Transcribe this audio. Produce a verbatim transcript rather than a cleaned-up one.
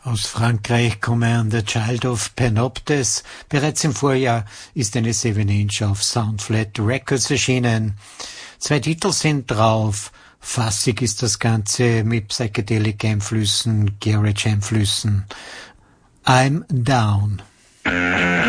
Aus Frankreich kommen The Child of Panoptes. Bereits im Vorjahr ist eine seven inch auf Soundflat Records erschienen. Zwei Titel sind drauf. Fassig ist das Ganze mit Psychedelic-Einflüssen, Garage-Einflüssen. I'm Down.